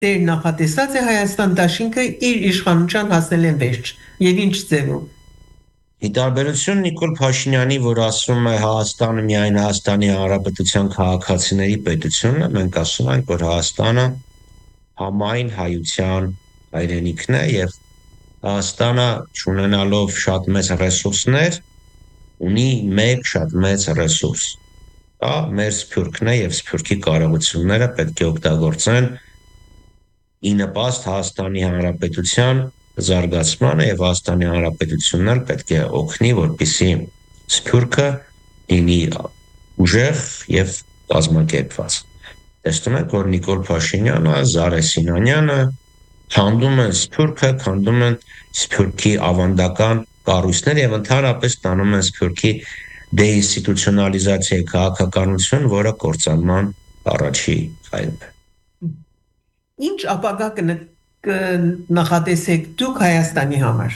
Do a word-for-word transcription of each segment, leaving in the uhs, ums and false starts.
Դեր նախատեսած է Հայաստան դաշինքը իր իշխանության հասնել են վերջ եւ ինչ ձևով։ Ի տարբերություն Նիկոլ Փաշինյանի, որ ասում է Հայաստանը միայն Հայաստանի Հանրապետության քաղաքացիների պետությունն է, մենք ասում ենք, որ Հայաստանը համայն հայության հայրենիքն է եւ Հայաստանը ունենալով շատ մեծ ռեսուրսներ ունի մեկ շատ մեծ ռեսուրս։ Դա մեր սփյուռքն է եւ սփյուռքի կարողությունները պետք է օգտագործեն ի նպաստ Հայաստանի Հանրապետության զարգացմանը եւ Հայաստանի Հանրապետությունն էլ պետք է օգնի, որպեսզի սփյուռքը լինի ուժեղ եւ կազմակերպված։ Տեսնում եք, որ Նիկոլ Փաշինյանը, Զարե Սինանյանը քանդում են սփյուռքը, քանդում են սփյուռքի ավանդական կառույցներ եւ ընդհանրապես տանում են սփյուռքի դեինստիտուցիոնալիզացիայի քաղաքականություն, որը կործանման առաջի քայլն է։ Ինչ ապագա կնախատեսեք դուք Հայաստանի համար։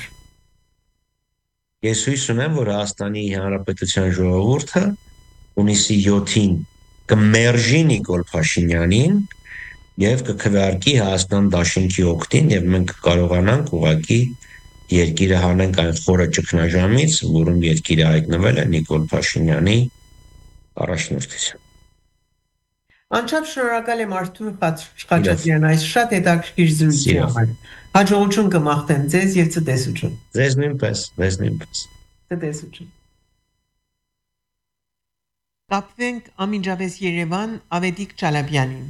Ես հույս ունեմ, որ Հայաստանի Հանրապետության ժողովուրդը հունիսի յոթին կմերժի Նիկոլ Փաշինյանին եւ կքվեարկի Հայաստան դաշինքի օգտին եւ մենք կկարողանանք ուղղակի երկիրը հանենք այն խորը ճգնաժամից, որում երկիրը հայտնվել է Նիկոլ Փաշինյանի առաջնորդությամբ։ Անչափ շնորհակալ եմ Արթուր Խաչատրյան այս շատ հետաքրքիր զրույցի համար։ Հաջողություն կմաղթեմ ձեզ եւ ցտեսություն։ Ձեզ նույնպես, ձեզ նույնպես։ Ցտեսություն։ Կապվենք ամիջապես Երևան Ավետիք Չալաբյանին։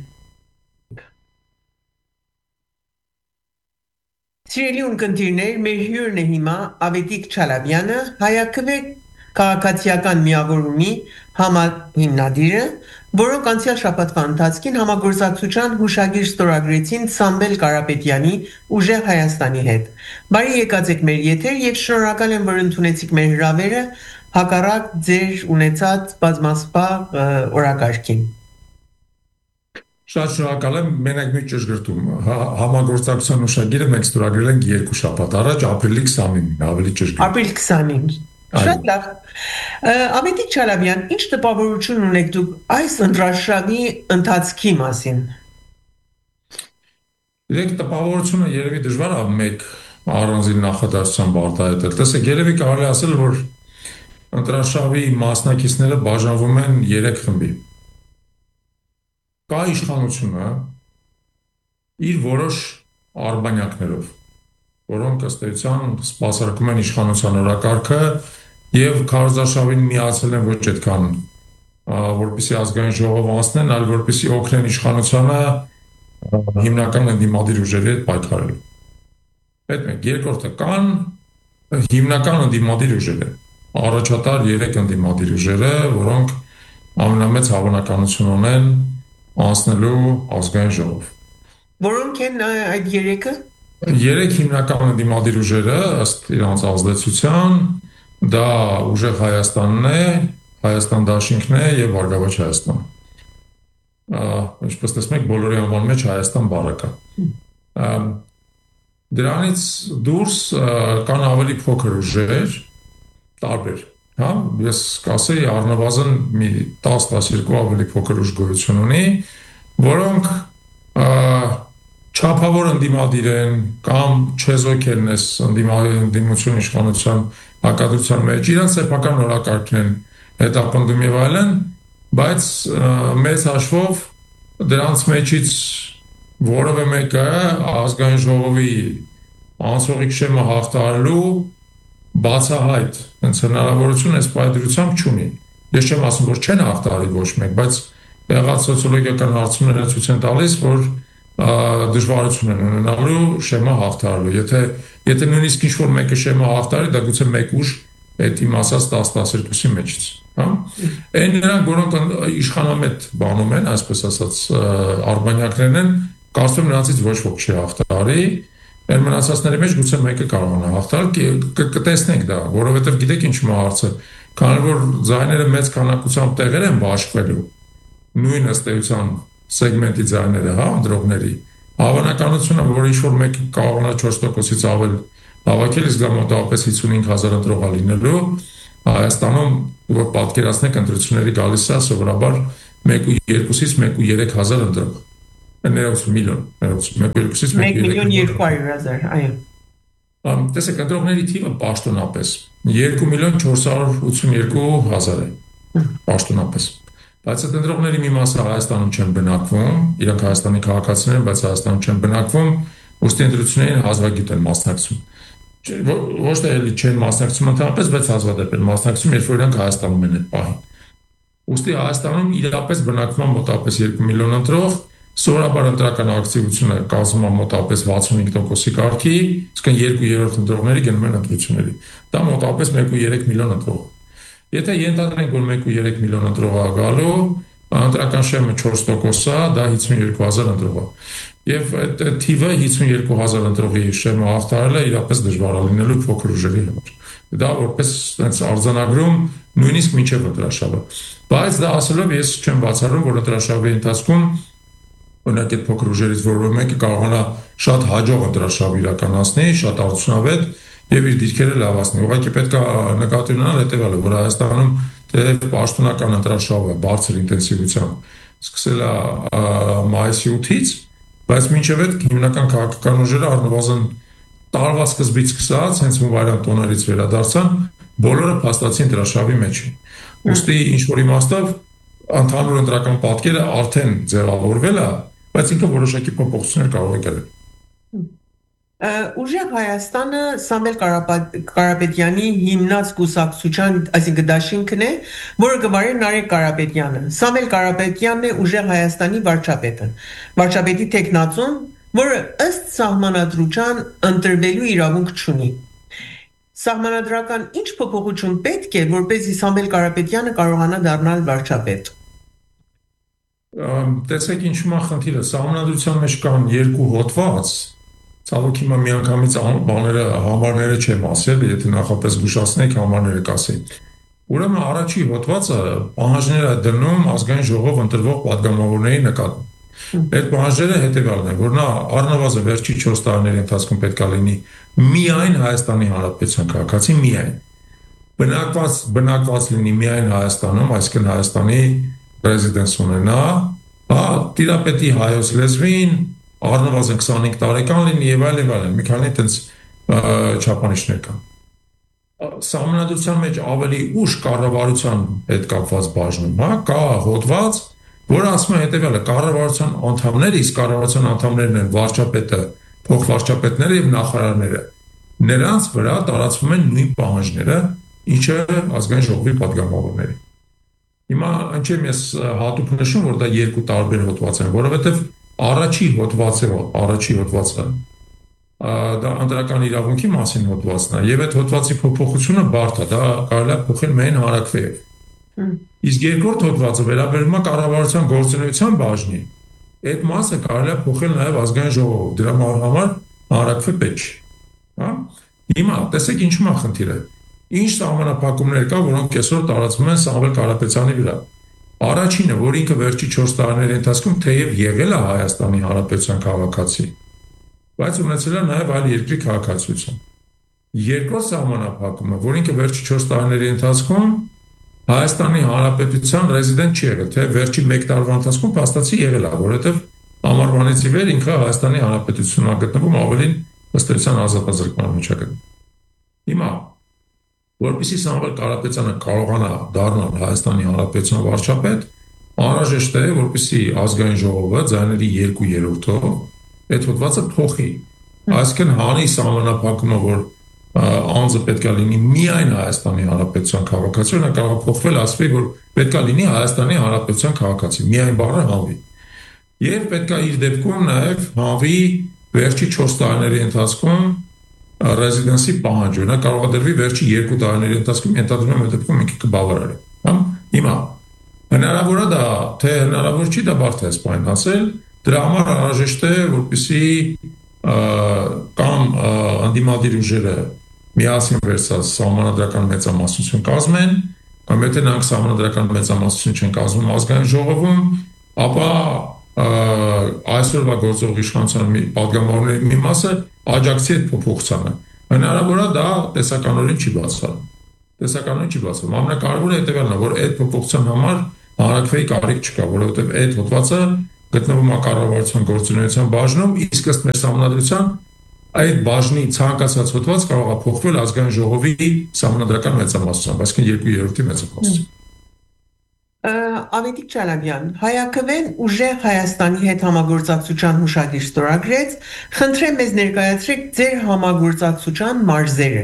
Սիրելի ունկնդիրներ, մեր հյուրն է հիմա Ավետիք Չալաբյանը, հայաքվե քաղաքացիական միավորումի համահիմնադիրը, որոնք անցյալ շաբաթվա ընթացքին համագործակցության հուշագիր ստորագրեցին Սամվել Կարապետյանի Ուժեղ Հայաստանի հետ։ Բարի եկած եք մեր եթեր եւ շնորհակալ եմ, որ ընդունեցիք մեր հրավերը հակառակ ձեր ունեցած բազմասպաղ օրակարգին։ Շատ շնորհակալ եմ, մենակ մի ճշգրտում։ Համագործակցության հուշագիրը մենք ստորագրել ենք երկու շաբաթ առաջ, ապրիլի քսանինին, ավելի ճշգրիտ։ Ապրիլ քսանինը։ Շատ լավ։ Ավետիք Չալաբյան, ինչ տպավորություն ունեք դուք այս ընտրաշավի ընթացքի մասին։ Իրենք տպավորությունը երևի դժվար է մեկ առանձին նախադասությամբ արտահայտել։ Տեսեք, երևի կարելի ասել, որ ընտրաշավի մասնակիցները բաժանվում են երեք խմբի։ Կա իշխանությունը իր որոշ արբանյակներով, որոնք ըստ էության սպասարկում են իշխանության օրակարգը եւ քարոզարշավին միացել են ոչ այդքան որպեսզի ազգային ժողով անցնեն, այլ որպեսզի օգնեն իշխանությանը հիմնական ընդդիմադիր ուժերի հետ պայքարելու։ Այդ մեկ, երկրորդը կան հիմնական ընդդիմադիր ուժերը, առաջատար երեք ընդդիմադիր ուժերը, որոնք ամենամեծ հավանականություն ունեն անցնելու ազգային ժողով։ Որոնք են այդ երեքը։ Երեք հիմնական ընդդիմադիր ուժերը ըստ իրանց ազդեցության դա Ուժեղ Հայաստանն է, Հայաստան դաշինքն է եւ Բարգավաճ Հայաստան։ Ինչպես տեսնում եք, բոլորի անվան մեջ Հայաստան բառը կա։ Դրանից դուրս կան ավելի փոքր ուժեր, տարբեր, հա, ես կասեի առնվազն մի տասը-տասներկու ավելի փոքր ուժ գոյություն ունի, որոնք չափավոր ընդդիմադիր են կամ չեզոքելն ես ընդդիմություն իշխանության հակադրության մեջ, իրանց սեփական օրակարգն են հետապնդում եւ այլն, բայց մեծ հաշվով դրանց մեջից որևէ մեկը ազգային ժողովի անցողիկ շեմը հաղթահարելու բացահայտ հենց հնարավորություն այս պայծրությամբ չունի։ Ես չեմ ասում, որ չեն հաղթահարի ոչ մեկ, բայց եղած սոցիոլոգիական հարցումները ցույց են տալիս, որ դժվարություն են ունենալու շեմը հաղթահարելու։ Եթե եթե նույնիսկ ինչ-որ մեկը շեմը հաղթահարի, դա գուցե մեկ ուժ այդ իմ ասած տասը-տասներկուսի մեջից, հա։ Այն նրանք, որոնք իշխանամետ բանում են, այսպես ասած, արբանյակներն են, կարծում եմ նրանցից ոչ ոք չի հաղթահարի, այն մնացածների մեջ գուցե մեկը կարողանա հաղթահարել, կտեսնենք դա, որովհետև գիտեք ինչ մա հարցը, քանի որ ձայները մեծ քանակությամբ տեղեր են բաշխվելու, նույն ըստ էության սեգմենտի ձայները, հա, ընտրողների, հավանականությունը, որ ինչ-որ մեկը կարողանա չորս տոկոսից ավել հավաքել, իսկ դա մոտավորապես հիսունհինգ հազար ընտրող լինելու, Հայաստանում որ պատկերացնեք ընտրությունների գալիս է սովորաբար մեկ ու երկուսից մեկ ու երեք հազար ընտրող։ ներողություն, միլիոն, ներողություն, մեկ երկուսից մեկ միլիոն երկու հարյուր հազար, այո։ Տեսեք, ընտրողների թիվը պաշտոնապես երկու միլիոն չորս հարյուր ութսունեքու հազար է, պաշտոնապես։ Բայց այդ ընտրողների մի մասը Հայաստանում չեն բնակվում, իրանք Հայաստանի քաղաքացիներ են, բայց Հայաստանում չեն բնակվում, ուստի ընտրություններին հազվագյուտ են մասնակցում։ Ոչ թե էլի չեն մասնակցում ընդհանրապես, բայց հազվադեպ են մասնակցում, երբ որ իրանք Հայաստանում են այդ պահին։ Ուստի Հայաստանում իրապես բնակվում մոտավորապես երկու միլիոն ընտրող, սովորաբար ընտրական ակտիվությունը կազմում է մոտավորապես վաթսունհինգ տոկոսի կարգի, իսկ երկու երրորդ ընտրողները գնում են ընտրությունների։ Դա մոտավորապես մեկ կόμμα երեք միլիոն ընտրող։ Եթե ենթադրենք, որ մեկ կόμμα երեք միլիոն ընտրող է գալու, ընտրական շեմը չորս տոկոս է, դա հիսունյոթ հազար ընտրող է։ Եվ այդ թիվը հիսունյոթ հազար ընտրողի շեմը հաղթահարելը իրապես դժվար է լինելու փոքր ուժերի համար։ Դա որպես այնց արձանագրում նույնիսկ մինչև ընտրաշավը։ Բայց դա ասելով ես չեմ բացառում, որ ընտրաշավի ընթացքում օրինակ այդ փոքր ուժերից որևէ մեկը կարողանա շատ հաջող ընտրաշավ իրականացնել, շատ արդյունավետ եւ իր դիրքերը լավացնել։ Ուղղակի պետք է նկատի ունենալ հետեւյալը, որ Հայաստանում դեռ պաշտոնական ընտրաշավը բարձր ինտենսիվությամբ սկսել է մայիսի ութից, բայց մինչև այդ հիմնական քաղաքական ուժերը առնվազն տարվա սկզբից սկսած, հենց հունվարյան տոներից վերադարձան, բոլորը փաստացի ընտրաշավի մեջ են։ Ուստի ինչ որ իմաստով ընդհանուր ընտրական պատկերը արդեն ձևավորվել է, բայց ինքը որոշակի փոփոխություններ կարող է կրել։ Ուժեղ Հայաստանը Սամվել Կարապետյանի հիմնած կուսակցության, այսինքն դաշինքն է, որը գվարի Նարեկ Կարապետյանը։ Սամվել Կարապետյանն է Ուժեղ Հայաստանի վարչապետը։ Վարչապետի տեխնացուն, որը ըստ սահմանադրության ընտրվելու իրավունք չունի։ Սահմանադրական ինչ փոփոխություն պետք է, որպեսզի Սամվել Կարապետյանը կարողանա դառնալ վարչապետ։ Տեսեք ինչու՞մ է խնդիրը, սահմանադրության մեջ կան երկու հոդված, ցավոք հիմա միանգամից բաները համարները չեմ ասել, եթե նախապես զգուշացնեք համարները կասեի։ Ուրեմն առաջի հոդվածը պահանջներ է դնում ազգային ժողով ընտրվող падգամավորների նկատմամբ։ Այդ պահանջները հետևյալն են, որ նա առնվազն վերջի չորս տարիների ընթացքում պետք է լինի միայն Հայաստանի Հանրապետության քաղաքացի, միայն բնակված բնակված լինի միայն Հայաստանում, այսինքն Հայաստանի ռեզիդենս ունենա, հա, տիրապետի հայոց լեզվին, առնվազն քսանհինգ տարեկան լինի եւ այլ եւ այլն, մի քանի այդպես չափանիշներ կան։ Սահմանադրության մեջ ավելի ուշ կառավարության հետ կապված բաժնում, հա, կա հոդված, որը ասում է հետեւյալը, կառավարության անդամները, իսկ կառավարության անդամներն են վարչապետը, փոխվարչապետները եւ նախարարները։ Նրանց վրա տարածվում են նույն պահանջները, ինչը ազգային ժողովի падգամավորների։ Հիմա ինչեմ ես հատուկ նշում, որ դա երկու տարբեր հոդված են, որովհետեւ առաջի հոդվածը, առաջի հոդվածը դա ընտրական իրավունքի մասին հոդվածն է, եւ այդ հոդվածի փոփոխությունը բարդ է, դա կարելի է փոխել միայն հարակվեև։ Իսկ երկրորդ հոդվածը վերաբերում է կառավարության գործունեության բաժնի։ Այդ մասը կարելի է փոխել նաեւ ազգային ժողովով, դրա համար հարակվե պետք չէ, հա։ Հիմա տեսեք ինչու՞մ է խնդիրը։ Ինչ սահմանափակումներ կա, որոնք այսօր տարածվում են Սամվել Կարապետյանի վրա։ Առաջինը, որ ինքը վերջի չորս տարիների ընթացքում թեև եղել է Հայաստանի Հանրապետության քաղաքացի, բայց ունեցել է նաև այլ երկրի քաղաքացիություն։ Երկրորդ սահմանափակումը, որ ինքը վերջի չորս տարիների ընթացքում Հայաստանի Հանրապետության ռեզիդենտ չի եղել, թե վերջի մեկ տարվա ընթացքում փաստացի եղել է, որովհետև ամառվանից ի վեր ինքը Հայաստանի Հանրապետությունում է գտնվում, ավելին ըստ էության ազատազրկման մեջ է գտնվում։ Հիմա որպեսզի Սամվել Կարապետյանը կարողանա դառնալ Հայաստանի Հանրապետության վարչապետ, անհրաժեշտ է, որպեսզի ազգային ժողովը ձայների երկու երրորդով այդ հոդվածը փոխի։ Այսինքն հանի սահմանափակումը, որ անձը պետք է լինի միայն Հայաստանի Հանրապետության քաղաքացի, նա կարող է փոխվել, ասվի, որ պետք է լինի Հայաստանի Հանրապետության քաղաքացի, միայն բառը հանվի։ Եվ պետք է իր դեպքում նաև հանվի վերջի չորս տարիների ընթացքում ռեզիդենսի պահանջը, նա կարող է դրվի վերջի երկու տարիների ընթացքում, ենթադրում եմ այդ դեպքում ինքը կբավարարի։ Հա, հիմա հնարավոր է դա, թե հնարավոր չի, դա բարդ է սպայն ասել, դրա համար անհրաժեշտ է, որպեսզի կամ անդիմադիր ուժերը միասին վերցած սահմանադրական մեծամասնություն կազմեն, կամ եթե նրանք սահմանադրական մեծամասնություն չեն կազմում ազգային ժողովում, ապա այսօրվա գործող իշխանության падգամավորների մի մասը աջակցի այդ փոփոխությանը։ Հնարավոր է դա տեսականորեն չի բացառում։ Տեսականորեն չի բացառում։ Ամենակարևորը հետևյալն է, որ այդ փոփոխության համար հանրակրվեի կարիք չկա, որովհետև այդ հոդվածը գտնվում է կառավարության գործունեության բաժնում, իսկ ըստ մեր սահմանադրության այդ բաժնի ցանկացած հոդված կարող է փոխվել ազգային ժողովի սահմանադրական մեծամասնությամբ, այսինքն երկու երրորդի մեծամասնությամբ։ Ավետիք Չալաբյան, Հայաքվեն ուժեղ Հայաստանի հետ համագործակցության հուշագիր ստորագրեց, խնդրեմ մեզ ներկայացրեք ձեր համագործակցության մարզերը։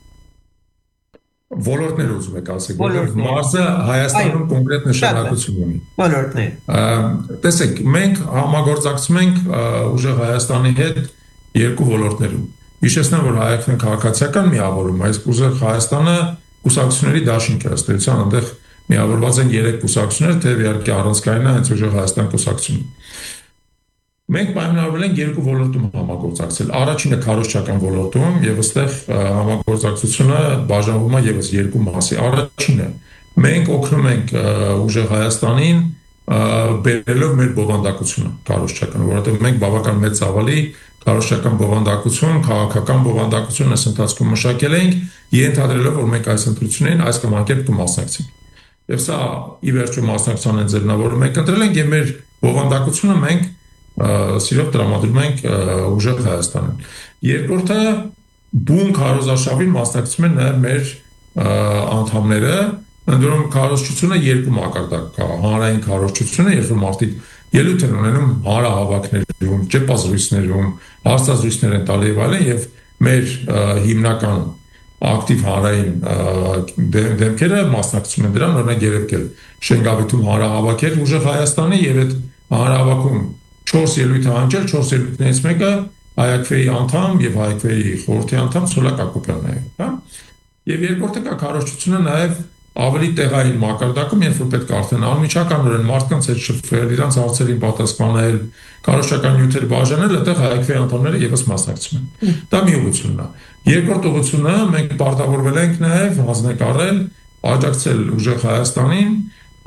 Ոլորտներ ուզում եք ասեք, որովհետև մարզը Հայաստանում կոնկրետ նշանակություն ունի։ Ոլորտներ։ Տեսեք, մենք համագործակցում ենք ուժեղ Հայաստանի հետ երկու ոլորտներում։ Հիշեցնեմ, որ Հայաքվեն քաղաքացիական միավորում է, իսկ ուժեղ Հայաստանը կուսակցությունների դաշինք է, ըստ էության այնտեղ միավորված են երեք կուսակցություններ, թեև իհարկե առանցքային է հենց ուժեղ Հայաստան կուսակցությունը։ Մենք պայմանավորվել ենք երկու ոլորտում համագործակցել։ Առաջինը քարոզչական ոլորտում եւ այստեղ համագործակցությունը բաժանվում է եւս երկու մասի։ Առաջինը մենք օգնում ենք ուժեղ Հայաստանին բերելով մեր բովանդակությունը քարոզչական, որովհետեւ մենք բավական մեծ ծավալի քարոզչական բովանդակություն, քաղաքական բովանդակություն այս ընթացքում մշակել ենք, ենթադրելով, որ մենք այս ընտրություններին այս կամ այն կերպ կմասնակցենք։ Եվ սա ի վերջո մասնակցության են ձեռնավորում ենք ընտրել ենք եւ մեր բովանդակությունը մենք սիրով տրամադրում ենք ուժեղ Հայաստանին։ Երկրորդը բուն քարոզարշավին մասնակցում են նաեւ մեր անդամները, ընդդեմ քարոզչությունը երկու մակարդակ կա, հանրային քարոզչությունը, երբ որ մարդիկ ելույթ են ունենում հանրահավաքներում, ճեպազրույցներում, հարցազրույցներ են տալի եւ այլն, եւ մեր հիմնական ակտիվ հանրային դեմքերը մասնակցում են դրան, օրինակ երևել Շենգավիթում հանրահավաք էր ուժեղ Հայաստանի եւ այդ հանրահավաքում չորս ելույթ հանջել, չորս ելույթներից մեկը Հայաքվեի անդամ եւ Հայաքվեի խորհրդի անդամ Սոլակ Ակոբյանն է, հա։ Եվ երկրորդը կա քարոզչությունը նաեւ ավելի տեղային մակարդակում, երբ որ պետք է արդեն անմիջականորեն մարդկանց հետ շփվել, իրանց հարցերին պատասխանել, քարոզչական նյութեր բաժանել, այդտեղ Հայաքվեի անդամները եւս մասնակցում են։ Դա մի ուղղությունն է։ Երկրորդ ուղղությունը մենք պարտավորվել ենք նաեւ հանձնակառել, աջակցել ուժեղ Հայաստանին,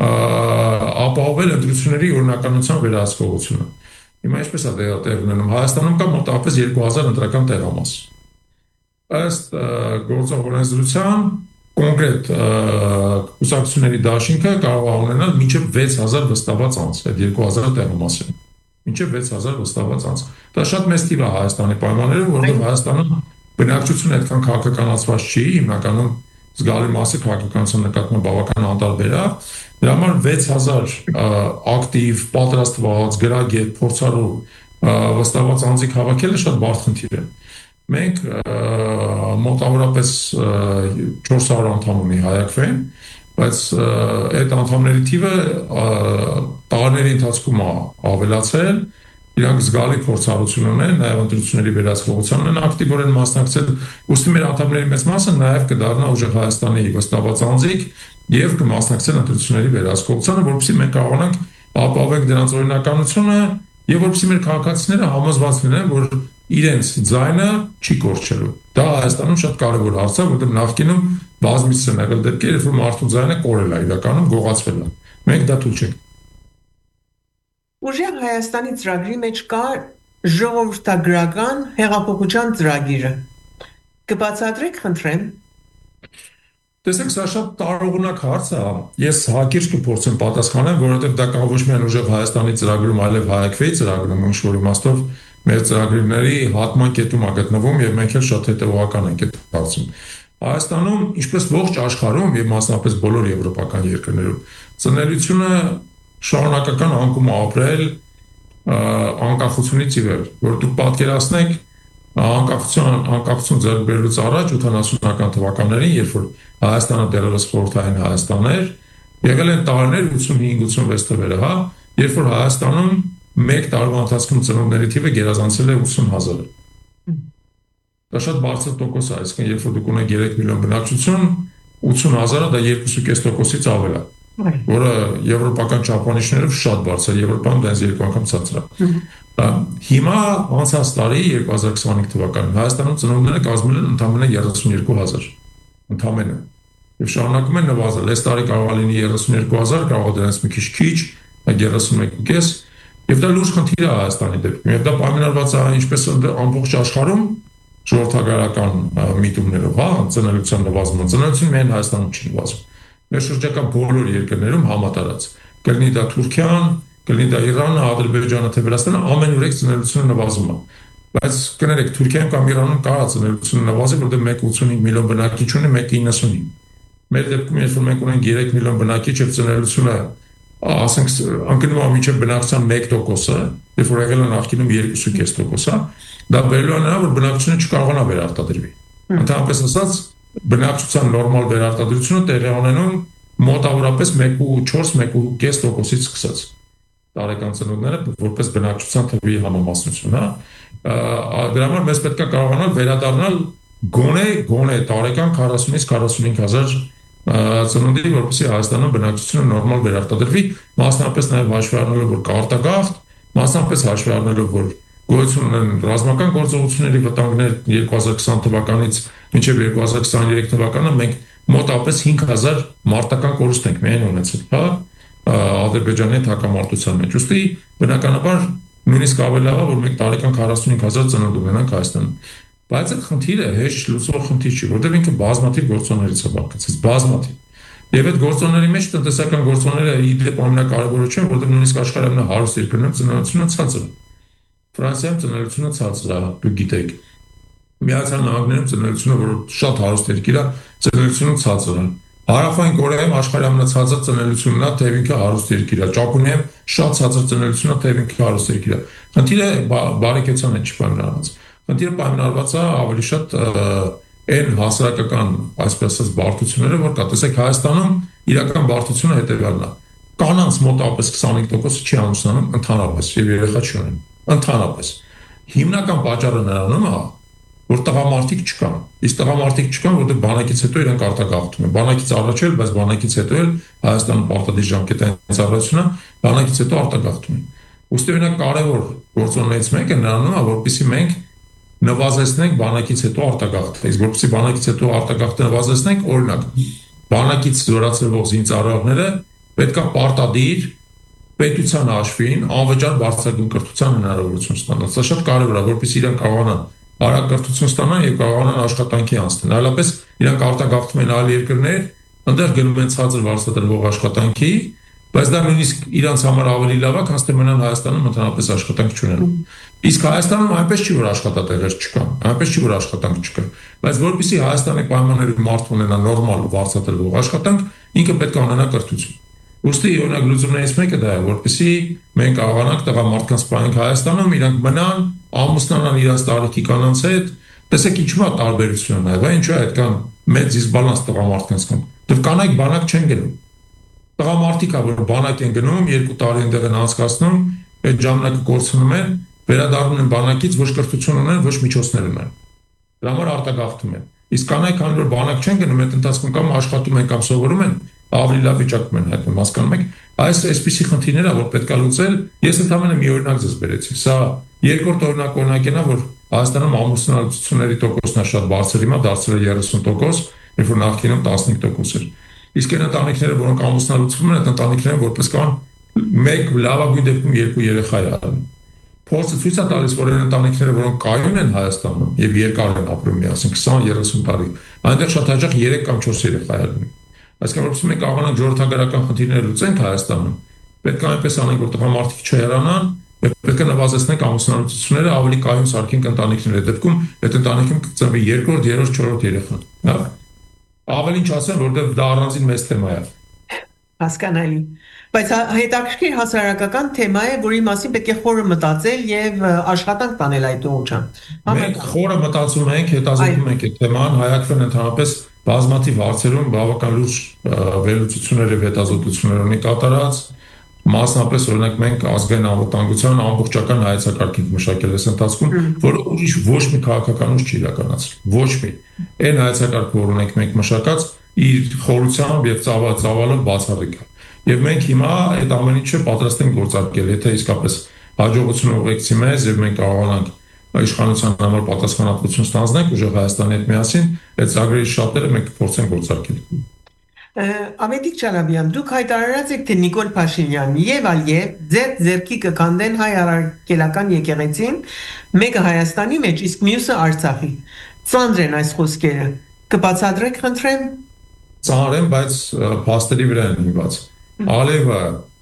ապահովել ընտրությունների օրինականության վերահսկողությունը։ Հիմա ինչպես է դա տեղ ունենում, Հայաստանում կա մոտավորապես երկու հազար ընտրական տեղամաս։ Ըստ գործող օրենսդրության կոնկրետ կուսակցությունների դաշինքը կարող է ունենալ մինչև վեց հազար վստահված անձ, այդ երկու հազար տեղամասին։ Մինչև վեց հազար վստահված անձ։ Դա շատ մեծ թիվ է Հայաստանի պայմաններում, որովհետև Հայաստանում բնակչությունը այդքան քաղաքականացված չի, հիմնականում զգալի մասը քաղաքականության նկատմամբ բավական անտարբեր է։ Դրա համար վեց հազար ակտիվ, պատրաստված, գրագետ, փորձառու վստահված անձիկ հավաքելը շատ բարդ խնդիր է։ Մենք մոտավորապես չորս հարյուր անդամ ունի Հայաքվեն, բայց այդ անդամների թիվը տարիների ընթացքում է ավելացել, իրանք զգալի փորձառություն ունեն, նաև ընտրությունների վերահսկողության են ակտիվորեն մասնակցել, ուստի մեր անդամների մեծ մասը նաև կդառնա ուժեղ Հայաստանի վստահված անձիկ եւ կմասնակցեն ընտրությունների վերահսկողությանը, որովհետեւ մենք կարողանանք ապահովենք դրանց օրինականությունը եւ որովհետեւ մեր քաղաքացիները համոզված լինեն, որ իրենց ձայնը չի կորչելու։ Դա Հայաստանում շատ կարևոր հարց է, որովհետեւ նախկինում բազմիցս են եղել դեպքեր, երբ որ մարդու ձայնը կորել է, իրականում գողացվել է։ Մենք դա թույլ չենք։ Ուժեղ Հայաստանի ծրագրի մեջ կա ժողովրդագրական հեղափոխության ծրագիրը։ Կբացատրեք, խնդրեմ։ Տեսեք, սա շատ տարողունակ հարց է։ Ես հակիրճ կփորձեմ պատասխանել, որովհետև դա կա ոչ միայն ուժեղ Հայաստանի ծրագրում, այլև Հայաքվեի ծրագրում, ինչ-որ իմաստով մեր ծրագրերի հատման կետում է գտնվում եւ մենք էլ շատ հետեւողական ենք այդ հարցում։ Հայաստանում, ինչպես ողջ աշխարհում եւ մասնապես բոլոր եվրոպական երկրներում, ծնելիությունը շարունակական անկում ապրել անկախությունից ի վեր, որ դուք պատկերացնեք անկախություն անկախություն ձեռք բերելուց առաջ ութանասունական թվականներին, երբ որ Հայաստանը դեռևս խորհրդային Հայաստան էր, եղել են տարիներ ութսունհինգ ութսունվեց թվերը, հա, երբ որ Հայաստանում մեկ տարվա ընթացքում ծնողների թիվը գերազանցել է ութսուն հազարը։ Դա շատ բարձր տոկոս է, այսինքն երբ որ դուք ունեք երեք միլիոն բնակչություն, ութսուն հազարը դա երկու կես տոկոսից ավել է, որը եվրոպական չափանիշներով շատ բարձր է, Եվրոպայում դա երկու անգամ ցածր է։ Հիմա անցած տարի երկու հազար քսանհինգ թվականին Հայաստանում ծնողները կազմել են ընդամենը երեսունյոթ հազար, ընդամենը։ Եվ շարունակում են նվազել։ Այս տարի կարող է լինի երեսունյոթ հազար, կարող է դրանից մի քիչ քիչ, երեսունմեկ կես, եւ դա լուրջ խնդիր է Հայաստանի դեպքում։ Եվ դա պայմանավորված է ինչպես ամբողջ աշխարհում ժողովրդագրական միտումներով, հա, ծնելիության նվազումը, ծնելիությունը միայն Հայաստանում չի նվազում։ Մեր շրջակա բոլոր երկրներում համատարած։ Կլինի դա Թուրքիան, կլինի դա Իրանը, Ադրբեջանը, թե Վրաստանը, ամենուրեք ծնելիությունը նվազում է։ Բայց կներեք, Թուրքիայում կամ Իրանում կա ծնելիությունը նվազի, որտեղ մեկ կողմ ութսունհինգ միլիոն բնակիչ ունի, մեկ կողմ իննսունհինգ։ Մեր դեպքում երբ որ մենք ունենք երեք միլիոն բնակիչ եւ ծնելիությունը ասենք անկնում է մինչև բնակչության մեկ տոկոսը, երբ որ եղել է նախկինում երկու կողմ պինգ տոկոս, դա բերելու է նրան, որ բնակչությունը չկարողանա վերարտադրվի։ Ընդհանրապես ասած, բնակչության նորմալ վերարտադրությունը տեղի ունենում մոտավորապես մեկ կողմ չորս մեկ կողմ պինգ տոկոսից սկսած տարեկան ծնունդները որպես բնակչության թվի համամասնություն, հա։ Դրա համար մեզ պետք է կարողանալ վերադառնալ գոնե գոնե տարեկան քառասունից քառասունհինգ հազար ծնունդի, որպեսզի Հայաստանում բնակչությունը նորմալ վերարտադրվի, մասնապես նաև հաշվի առնելով, որ կա արտագաղթ, մասնապես հաշվի առնելով, որ գոյություն ունեն ռազմական գործողությունների վտանգներ երկու հազար քսան թվականից մինչև երկու հազար քսաներեք թվականը մենք մոտավորապես հինգ հազար մարտական կորուստ ենք միայն ունեցել, հա, Ադրբեջանի հետ հակամարտության մեջ։ Ուստի բնականաբար նույնիսկ ավելի լավ է, որ մենք տարեկան քառասունհինգ հազար ծնունդ ունենանք Հայաստանում։ Բայց այդ խնդիրը հեշտ լուծող խնդիր չի, որտեղ ինքը բազմաթիվ գործոններից է բաղկացած, բազմաթիվ։ Եվ այդ գործոնների մեջ տնտեսական գործոնները իդեպ ամենակարևորը չեն, որտեղ նույնիսկ աշխարհի ամենահարուստ երկրներում ծնելիությունը ցածր է։ Ֆրանսիայում ծնելիությունը ցածր է, դուք գիտեք։ Միացյալ Նահանգներում ծնելիությունը, որ շատ հարուստ երկիր է, ծնելիությունը ցածր է։ Հարավային Կորեայում աշխարհի ամենացածր ծնելիությունն է, թեև ինքը հարուստ երկիր է։ Ճապոնիայում շատ ցածր ծնելիություն է, թեև ինքը հարուստ երկիր է։ Խնդիրը բարեկեցության հետ չի պայմանավորված։ Խնդիրը պայմանավորված է ավելի շատ այն հասարակական, այսպես ասած, բարդությունները, որ կա։ Տեսեք, Հայաստանում իրական բարդությունը հետևյալն է։ Կանանց մոտավորապես քսանհինգ տոկոսը չի ամուսնանում ընդհանրապես եւ երեխա չունեն։ Ընդհանրապես։ Հիմնական պատճառը նրանում է, որ տղամարդիկ չկան։ Իսկ տղամարդիկ չկան, որտեղ բանակից հետո իրենք արտագաղթում են։ Բանակից առաջ էլ, բայց բանակից հետո էլ Հայաստանում պարտադիր ժամկետային ծառայությունը, բանակից հետո արտագաղթում են։ Ուստի օրինակ կարևոր գործոններից մեկը նրանում է, որպեսզի մենք նվազեցնենք բանակից հետո արտագաղթը։ Իսկ որպեսզի բանակից հետո արտագաղթը նվազեցնենք, օրինակ, բանակից զորացվող զինծառայողները պետք է պարտադիր պետության հաշվին անվճար բարձրագույն կրթության հնարավորություն ստանան։ Սա շատ կարևոր է, որպեսզի իրենք կարողանան արագ կրթություն ստանան եւ կարողանան աշխատանքի անցնել։ Այլապես իրանք արտագաղթում են այլ երկրներ, այնտեղ գնում են ցածր վարձատրվող աշխատանքի, բայց դա նույնիսկ իրանց համար ավելի լավ է, քան թե մնան Հայաստանում ընդհանրապես աշխատանք չունենան։ Իսկ Հայաստանում այնպես չի, որ աշխատատեղեր չկան, այնպես չի, որ աշխատանք չկա, բայց որpեսզի Հայաստանի պայմաններում մարդ ունենա նորմալ վարձատրվող աշխատանք, ինքը պետք է ունենա կրթություն։ Ուստի օրինակ լուծումներից մեկը դա է, որպեսզի մենք կարողանանք տղամարդկանց սպանենք Հայաստանում, իրանք մնան, ամուսնանան իրաց տարիքի կանանց հետ, տեսեք ինչու է տարբերությունը նաև, ինչու է այդքան մեծ դիսբալանս տղամարդկանց կան։ Դեռ կանայք բանակ չեն գնում։ Տղամարդիկա, որ բանակ են գնում, երկու տարի այնտեղ են անցկացնում, այդ ժամանակը կորցնում են, վերադառնում են բանակից, ոչ կրթություն ունեն, ոչ միջոցներ ունեն։ Դրա համար արտագաղթում են։ Իսկ կանայք, քանի որ բանակ չեն գնում, այդ ընթացքում կամ աշխատում են կամ սովորում են, ավելի լավ վիճակում են հայտնվում, հասկանում եք։ Այս այսպիսի խնդիրներ ա, որ պետք է լուծել։ Ես ընդհանրապես մի օրինակ ձեզ բերեցի։ Սա երկրորդ օրինակ օրինակն է, որ Հայաստանում ամուսնալուծությունների տոկոսն է շատ բարձր, հիմա դարձել է երեսուն տոկոս, երբ որ նախկինում տասնհինգ տոկոս էր։ Իսկ այն ընտանիքները, որոնք ամուսնալուծվում են, այդ ընտանիքները որպես կան մեկ լավագույն դեպքում երկու երեխա է անում։ Փորձը ցույց է տալիս, որ այն ընտանիքները, որոնք կայուն են Հայաստանում եւ երկար են ապրում միասին քսան երեսուն տարի, այնտեղ շատ հաճախ երեք կամ չորս երեխա է անում։ Այսինքն որպես մենք կարողանանք ժողովրդական խնդիրները լուծենք Հայաստանում, պետք է այնպես անենք, որ տղամարդիկ չհեռանան, պետք է նվազեցնենք ամուսնալուծությունները, ավելի կայուն սարքենք ընտանիքների դեպքում, այդ ընտանիքում կծնվի երկրորդ, երրորդ, չորրորդ երեխան։ Հա։ Ավելին չասեմ, որովհետև դա առանձին մեծ թեմա է։ Հասկանալի։ Բայց հետաքրքիր հասարակական թեմա է, որի մասին պետք է խորը մտածել եւ աշխատանք տանել այդ ուղղությամբ։ Մենք խորը մտածում ենք, հետազոտում ենք այդ թեման, հայակվեն ընդհանրապես բազմաթիվ հարցերում բավական լուրջ վերլուծություններ եւ հետազոտություններ ունի կատարած, մասնապես օրինակ մենք ազգային անվտանգության ամբողջական հայեցակարգ ենք մշակել այս ընթացքում, որը ուրիշ ոչ մի քաղաքական ուժ չի իրականացրել, ոչ մի։ Այն հայեցակարգը, որ ունենք մենք մշակած, իր խորությամբ եւ ծավալով բացառիկ է։ Եվ մենք հիմա այդ ամեն ինչը պատրաստ ենք գործարկել, եթե իսկապես հաջողություն ուղեկցի մեզ եւ մենք կարողանանք իշխանության համար պատասխանատվություն ստանձնենք ուժեղ Հայաստանի հետ միասին, այդ ծրագրերի շատերը մենք փորձենք գործարկել։ Ավետիք Չալաբյան, դուք հայտարարած եք, թե Նիկոլ Փաշինյանն եւ Ալիև ձեր ձերքի կքանդեն հայ առաքելական եկեղեցին, մեկը Հայաստանի մեջ, իսկ մյուսը Արցախի։ Ծանր են այս խոսքերը։ Կբացատրեք, խնդրեմ։ Ծանր են, բայց փաստերի վրա են հիմնված։ Ալիևը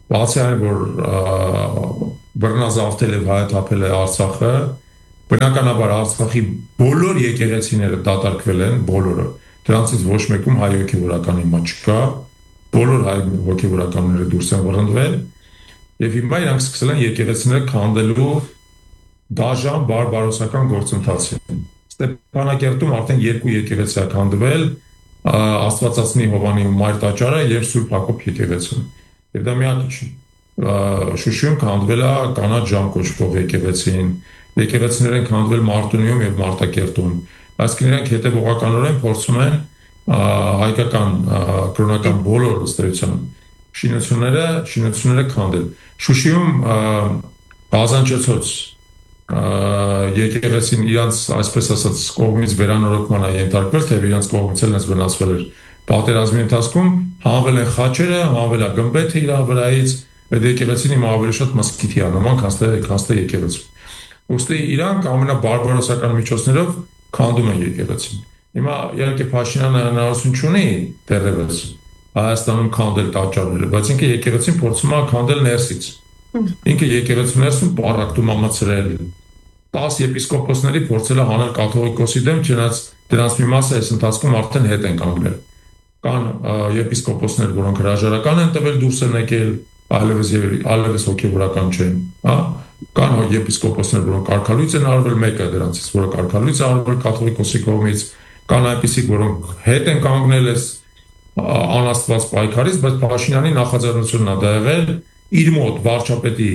բացի այն, որ բռնազավթել եւ հայաթափել է Արցախը, բնականաբար Արցախի բոլոր եկեղեցիները դատարկվել են, բոլորը։ Դրանցից ոչ մեկում հայ հոգևորական հիմա չկա, բոլոր հայ հոգևորականները դուրս են վռնդվել, եւ հիմա իրանք սկսել են եկեղեցիները քանդելու դաժան բարբարոսական գործընթացին։ Ստեփանակերտում արդեն երկու եկեղեցի է քանդվել, Աստվածածնի Հովանի Մայր տաճարը եւ Սուրբ Հակոբ եկեղեցին։ Եվ դա միակը չի։ Շուշիում քանդվել է Կանաչ Ժամ կոչվող եկեղեցին, եկեղեցիներ են քանդվել Մարտունիում եւ Մարտակերտում։ Այսինքն իրանք հետեւողականորեն փորձում են հայկական կրոնական բոլոր ըստեյության շինությունները, շինությունները քանդել։ Շուշիում բազանջեցոց եկեղեցին իրանց, այսպես ասած, կողմից վերանորոգման է ենթարկվել, թե իրանց կողմից էլ վնասվել էր պատերազմի ընթացքում, հանվել են խաչերը, հանվել է գմբեթը իր վրայից, այդ եկեղեցին հիմա ավելի շատ մզկիթի անման, քան թե եկեղեցու։ Ուստի իրանք ամենաբարբարոսական միջոցներով քանդում են եկեղեցին։ Հիմա իհարկե Փաշինյանը հնարավորություն չունի դեռևս Հայաստանում քանդել տաճարները, բայց ինքը եկեղեցին փորձում է քանդել ներսից։ Ինքը եկեղեցու ներսում պարակտում ամացրել տասը եպիսկոպոսների փորձել է հանել կաթողիկոսի դեմ, չնայած դրանց մի մասը այս ընթացքում արդեն հետ են կանգնել։ Կան եպիսկոպոսներ, որոնք հրաժարական են տվել դուրս են եկել, այլևս այլևս հոգևորական չեն, հա։ Կան եպիսկոպոսներ, որոնք կարգալույծ են արվել, մեկը դրանցից, որը կարգալույծ է արվել կաթողիկոսի կողմից, կան այնպիսիք, որոնք հետ են կանգնել այս անաստված պայքարից, բայց Փաշինյանի նախաձեռնությունն է դա եղել իր մոտ վարչապետի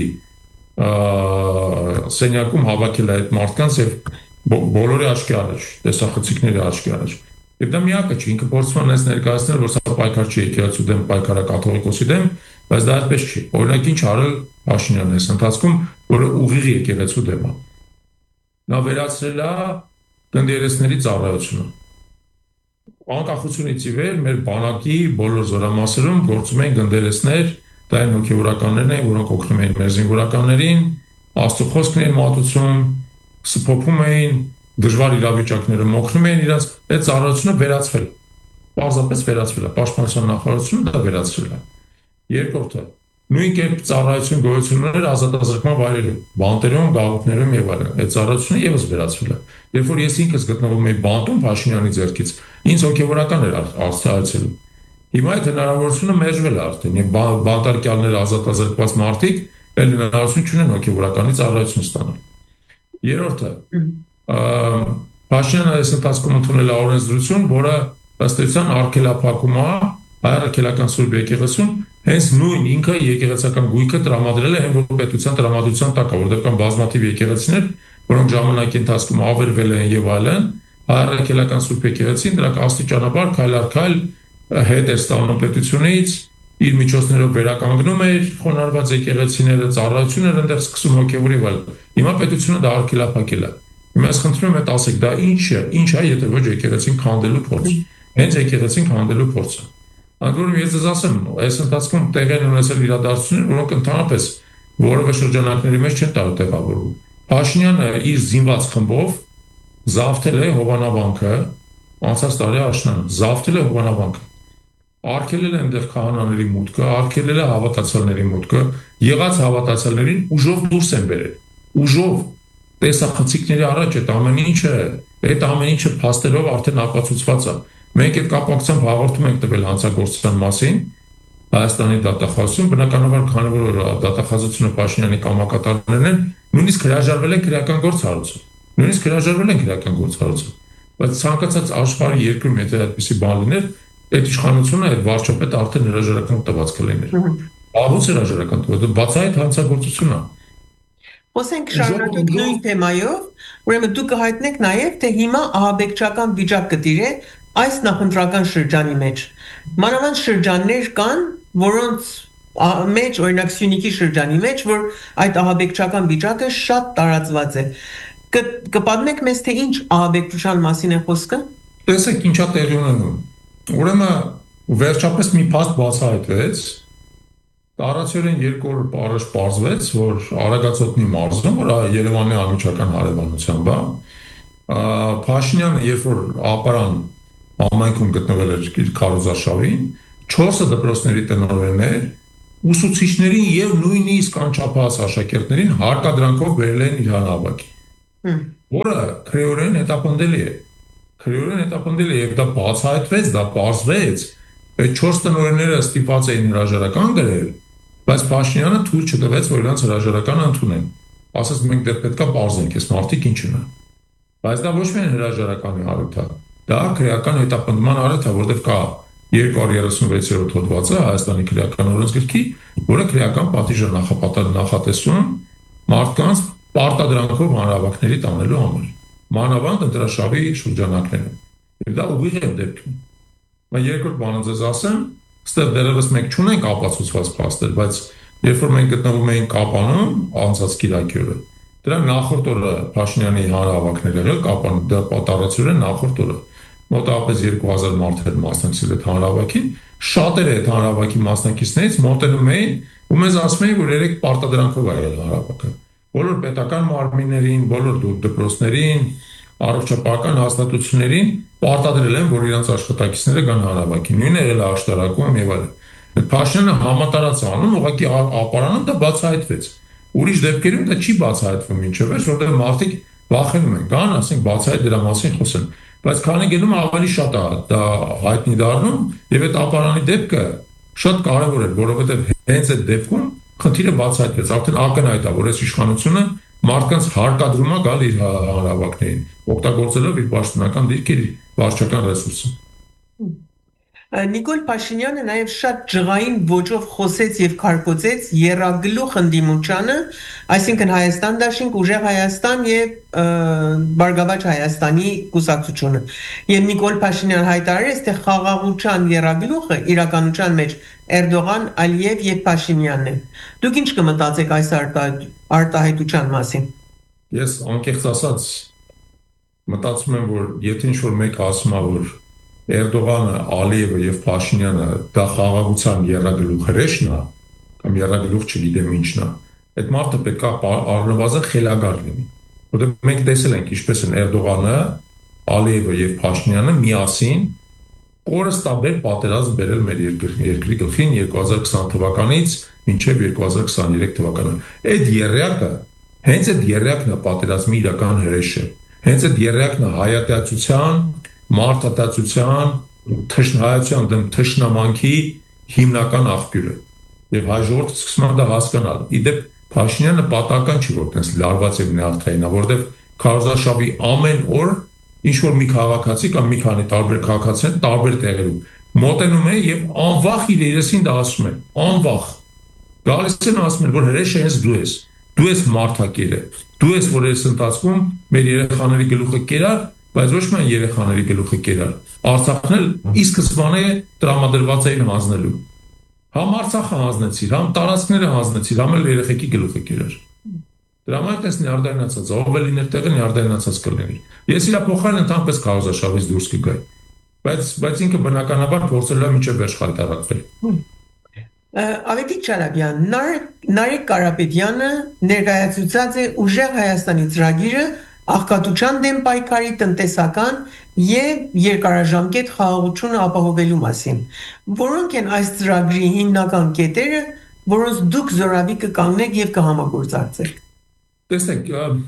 սենյակում հավաքել է այդ մարդկանց եւ բոլորի աչքի առաջ, տեսախցիկների աչքի առաջ։ Եվ դա միակը չի, ինքը փորձում է ներկայացնել, որ սա պայքար չի եկեղեցու դեմ, պայքարը կաթողիկոսի դեմ, բայց դա այդպես չի։ Օրինակ ինչ արել Փաշինյանն այս ընթացքում, որը ուղիղ եկեղեցու դեմ է։ Նա վերացրել է գնդերեսների ծառայությունը։ Անկախությունից ի վեր մեր բանակի բոլոր զորամասերում գործում են գնդերեսներ, դա են հոգևորականներն են, որոնք օգնում էին մեր զինվորականներին, Աստծո խոսքն էին մատուցում, սփոփում էին, դժվար իրավիճակներում օգնում էին իրաց, այդ ծառայությունը վերացվել։ Պարզապես վերացվել է, Պաշտպանության նախարարությունը դա վերացրել է։ Երկրորդը, նույն կերպ ծառայություն գոյություն ուներ ազատազրկման վայրերում, բանտերում, գաղութներում եւ այլն։ Այդ ծառայությունը եւս վերացվել է։ Երբ որ ես ինքս գտնվում էի բանտում Փաշինյանի ձեռքից, ինձ հոգևորական էր արծարծելու։ Հիմա այդ հնարավորությունը մերժվել է արդեն եւ բանտարկյալները ազատազրկված մարդիկ էլ հնարավորություն չունեն հոգևորականի ծառայություն ստանալ։ Երրորդը, Փաշինյանը այս ընթացքում ընդունել է օրենսդրություն, որը ըստ էության արգելափակում է հայ արգելական Սուրբ եկեղեցուն, հենց նույն ինքը եկեղեցական գույքը տրամադրել է հենց որ պետության տրամադրության տակ է, որտեղ կան բազմաթիվ եկեղեցիներ, որոնք ժամանակի ընթացքում ավերվել են եւ այլն, հայ արգելական Սուրբ եկեղեցին դրանք աստիճանաբար քայլ առ քայլ հետ էր ստանում պետությունից, իր միջոցներով վերականգնում էր խոնարհված եկեղեցիները, ծառայությունները այնտեղ սկսում հոգևորի վալ։ Հիմա պետությունը դա արգելափակել է։ Հիմա ես խնդրում եմ ասեք, դա ինչ է, ինչ է, եթե ոչ եկեղեցին քանդելու փորձ։ Հենց եկեղեցին քանդելու փորձը։ Անկորում ես ձեզ ասեմ, այս ընթացքում տեղի են ունեցել իրադարձություններ, որոնք ընդհանրապես որևէ շրջանակների մեջ չեն տեղավորվում։ Փաշինյանը իր զինված խմբով զավթել է Հովանավանքը, անցած տարի աշնանը, զավթել է Հովանավանքը։ Արգելել է այնտեղ քահանաների մուտքը, արգելել է հավատացյալների մուտքը, եղած հավատացյալներին ուժով դուրս են բերել։ Ուժով տեսախցիկների առաջ այդ ամեն ինչը, այդ ամեն ինչը փաստերով արդեն ապացուցված է։ Մենք այդ կապակցությամբ հաղորդում ենք տվել հանցագործության մասին Հայաստանի դատախազություն, բնականաբար քանի որ դատախազությունը Փաշինյանի կամակատարներն են, նույնիսկ հրաժարվել են քրեական գործ հարուցել։ Նույնիսկ հրաժարվել են քրեական գործ հարուցել։ Բայց ցանկացած աշխարհի երկրում եթե այդպեսի բան լիներ, այդ իշխանությունը այդ վարչապետը արդեն հրաժարական տված կլիներ։ Ահուց հրաժարական տված, բացահայտ հանցագործություն է։ Խոսենք շարունակենք նույն թեմայով, ուրեմն դուք կհայտնեք նաև, թե հիմա ահաբեկչական վիճակ կտիրե այս նախընտրական շրջանի մեջ։ Մանավանդ շրջաններ կան, որոնց մեջ, օրինակ Սյունիքի շրջանի մեջ, որ այդ ահաբեկչական վիճակը շատ տարածված է։ Կպատմեք մեզ, թե ինչ ահաբեկչության մասին է խոսքը։ Տեսեք ինչա տեղի ունենում։ Ուրեմն վերջապես մի փաստ բացահայտվեց։ Տարածորեն երկու օր առաջ պարզվեց, որ Արագածոտնի մարզում, որ Երևանի անմիջական հարևանությամբ է, Փաշինյանը երբ որ ապարան համայնքում գտնվել էր իր քարոզարշավին, չորս դպրոցների տնօրեններ ուսուցիչներին եւ նույնիսկ անչափահաս աշակերտներին հարկադրանքով բերել են իր հանրավակի, որը քրեորեն հետապնդելի է։ Քրեորեն հետապնդելի է եւ դա բացահայտվեց, դա պարզվեց։ Այդ չորս տնօրենները ստիպված էին հրաժարական գրել, բայց Փաշինյանը թույլ չտվեց, որ իրանց հրաժարականը ընդունեն։ Ասաց մենք դեռ պետքա պարզենք, այս մարդիկ ինչ են։ Բայց դա ոչ միայն հրաժարականի առիթ է, դա քրեական հետապնդման առիթ է, որտեղ կա երկու երեսունվեցերորդ հոդվածը Հայաստանի քրեական օրենսգրքի, որը քրեական պատիժը նախապատար նախատեսում մարդկանց պարտադրանքով հանրավակների տանելու համար։ Մանավանդ ընտրաշավի շրջանակներում։ Եվ դա ուղիղ է դեպքն։ Բայց երկրորդ բանը ձեզ ասեմ, ստեղ դեռևս մենք չունենք ապացուցված փաստեր, բայց երբ որ մենք գտնվում էինք Կապանում անցած կիրակի օրը, դրա նախորդ օրը Փաշինյանի հանրահավաքներ եղել Կապանում, դա պատառացրել նախորդ օրը։ Մոտավորապես երկու հազար մարդ էր մասնակցել այդ հանրահավաքին, շատերը այդ հանրահավաքի մասնակիցներից մոտենում էին ու մեզ ասում էին, որ երեք պարտադրանքով է եղել հանրահավաքը։ Բոլոր պետական մարմիններին, բոլոր դպրոցներին, առողջապահական հաստատություններին պարտադրել են, որ իրենց աշխատակիցները գան հանրահավաքին։ Նույնը եղել է աշտարակում եւ այլն։ Փաշինյանը համատարած անում, ուղղակի ապարանում դա բացահայտվեց։ Ուրիշ դեպքերում դա չի բացահայտվում ինչեւ, որտեղ մարդիկ վախենում են, գան, ասենք բացահայտ դրա մասին խոսեն։ Բայց քանի գնում ավելի շատ է դա հայտնի դառնում եւ այդ ապարանի դեպքը շատ կարեւոր է, որովհետեւ հենց այդ դեպքում խնդիրը բացահայտվեց, արդեն ակնհայտ է, որ այս իշխանությունը մարդկանց հարկադրում է գալ իր հանրահավաքներին, օգտագործելով իր պաշտոնական դիրքերի վարչական ռեսուրսը։ Նիկոլ Փաշինյանը նաև շատ ջղային ոճով խոսեց եւ քարկոծեց Եռագլուխ ընդդիմությանը, այսինքն Հայաստան Դաշինք, Ուժեղ Հայաստան եւ Բարգավաճ Հայաստանի կուսակցությունը։ Եվ Նիկոլ Փաշինյանը հայտարարեց, թե խաղաղության եռագլուխը իրականության մեջ Էրդողան, Ալիև եւ Փաշինյանն են։ Դուք ինչ կմտածեք այս արտահայտության մասին։ Ես անկեղծ ասած մտածում եմ, որ եթե ինչ-որ մեկը ասում է, որ Էրդողանը, Ալիևը եւ Փաշինյանը դա խաղաղության եռագլուխ հրեշն է, կամ եռագլուխ չգիտեմ ինչն է, այդ մարդը պետք է առնվազն խելագար լինի։ Որտեղ մենք տեսել ենք ինչպես են Էրդողանը, Ալիևը եւ Փաշինյանը միասին կորստաբեր պատերազմ բերել մեր երկրի գլխին երկու հազար քսան թվականից մինչև երկու հազար քսաներեք թվականը։ Այդ եռյակը, հենց այդ եռյակն է պատերազմի իրական հրեշը։ Հենց այդ եռյակն է հայատյացության, մարդատացության, թշնամության դեմ թշնամանքի հիմնական աղբյուրը։ Եվ հայ ժողովուրդը սկսում է դա հասկանալ։ Իդեպ Փաշինյանը պատահական չի, որ տես լարված եւ նյարդային է, որովհետեւ քարոզարշավի ամեն օր ինչ որ մի քաղաքացի կամ մի քանի տարբեր քաղաքացիներ տարբեր տեղերում մոտենում են եւ անվախ իր երեսին դա ասում են, անվախ։ Գալիս են ասում են, որ հրեշը ես դու ես, դու ես մարդակերը, դու ես, որ այս ընթացքում մեր երեխաների գլուխը կերար, բայց ոչ միայն երեխաների գլուխը կերար։ Արցախն էլ ի սկզբանե տրամադրված էին հանձնելու։ Համ Արցախը հանձնեցիր, համ տարածքները հանձնեցիր, համ էլ երեխեքի գլուխը կերար։ Դրա համար էս նյարդայնացած, ով է լիներ տեղը նյարդայնացած կլինի։ Ես իրա փոխարեն ընդհանրապես քարոզարշավից դուրս կգայի։ Բայց բայց ինքը բնականաբար փորձել է մինչև վերջ խայտարակվել։ Ավետիք Չալաբյան, Նարեկ Կարապետյանը ներկայացուցած է Ուժեղ Հայաստանի ծրագիրը աղքատության դեմ պայքարի տնտեսական եւ երկարաժամկետ խաղաղությունը ապահովելու մասին։ Որոնք են այս ծրագրի հիմնական կետերը, որոնց դուք զորավի կկանգնեք եւ կհամագործակցեք։ Տեսեք,